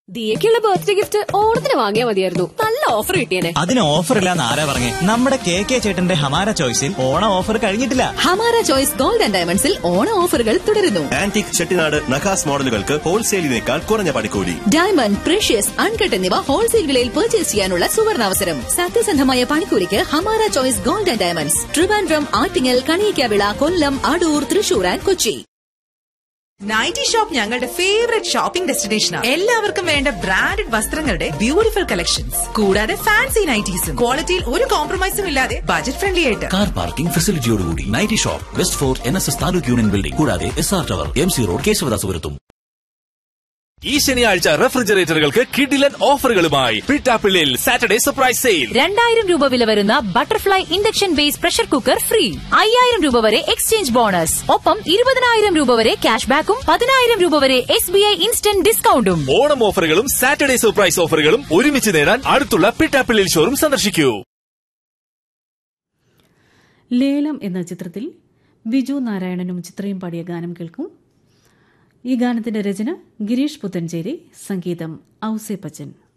ദിയക്കുള്ള birthday gift ഓണത്തിന് വാങ്ങിയാൽ മതിയായിരുന്നു. നല്ല ഓഫർ കിട്ടിയേനെ. അതിന് ഓഫർ ഇല്ലാന്ന് ആരാ പറഞ്ഞേ? നമ്മുടെ കെ ചേട്ടന്റെ ഹമാര ചോയ്സിൽ ഓണ ഓഫർ കഴിഞ്ഞിട്ടില്ല. ഹമാര ചോയ്സ് ഗോൾഡ് ആൻഡ് ഡയമണ്ട്സിൽ ഓണ ഓഫറുകൾ തുടരുന്നു. ആന്റിക് ചെട്ടിനാട് നഖാസ് മോഡലുകൾക്ക് ഹോൾസെയിലിനേക്കാൾ കുറഞ്ഞ പണിക്കൂലി. ഡയമണ്ട്, പ്രഷ്യസ്, അൺകട്ട് എന്നിവ ഹോൾസെയിൽ വിലയിൽ പർച്ചേസ് ചെയ്യാനുള്ള സുവർണാവസരം. സത്യസന്ധമായ പണിക്കൂലിക്ക് Hamara choice gold and diamonds, Trivandrum, Attingal, Kaliyakkavilai, Kollam, Adoor, Thrissur and Kochi. Nightie shop ഞങ്ങളുടെ ഫേവറേറ്റ് ഷോപ്പിംഗ് ഡെസ്റ്റിനേഷനാണ്. എല്ലാവർക്കും വേണ്ട ബ്രാൻഡഡ് വസ്ത്രങ്ങളുടെ ബ്യൂട്ടിഫുൾ കളക്ഷൻസ്, കൂടാതെ ഫാൻസി നൈറ്റീസും ക്വാളിറ്റിയിൽ ഒരു കോംപ്രമൈസും ഇല്ലാതെ ബജറ്റ് ഫ്രണ്ട്ലി ആയിട്ട്. Car parking ഫെസിലിറ്റിയോടുകൂടി nightie shop, west fort NSS taluk union building, കൂടാതെ SR ടവർ, MC റോഡ്, കേശവദാസപുരത്തും. ഈ ശനിയാഴ്ച റെഫ്രിജറേറ്ററുകൾക്ക് കിടിലൻ ഓഫറുകളുമായി പിട്ടാപ്പിള്ളിൽ സാറ്റർഡേ സർപ്രൈസ് സെയിൽ. 2000 രൂപ വില വരുന്ന butterfly induction base pressure cooker free. 5000 രൂപ വരെ എക്സ്ചേഞ്ച് ബോണസ്. ഒപ്പം 20,000 രൂപ വരെ ക്യാഷ് ബാക്കും 10,000 രൂപ വരെ SBI ഇൻസ്റ്റന്റ് ഡിസ്കൗണ്ടും. ഓണം ഓഫറുകളും സാറ്റർഡേ സർപ്രൈസ് ഓഫറുകളും ഒരുമിച്ച് നേടാൻ അടുത്തുള്ള പിട്ടാപ്പിള്ളിൽ ഷോറൂം സന്ദർശിക്കൂ. ലേലം എന്ന ചിത്രത്തിൽ ബിജു നാരായണനും ചിത്രയും പാടിയ ഗാനം കേൾക്കും. ഈ ഗാനത്തിന്റെ രചന ഗിരീഷ് പുത്തഞ്ചേരി, സംഗീതം ഔസേ പച്ചൻ.